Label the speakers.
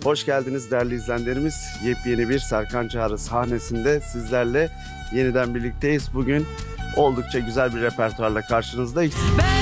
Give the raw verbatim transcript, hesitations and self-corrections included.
Speaker 1: Hoş geldiniz değerli izleyenlerimiz. Yepyeni bir Serkan Çağrı sahnesinde sizlerle yeniden birlikteyiz. Bugün oldukça güzel bir repertuarla karşınızdayız.
Speaker 2: Ben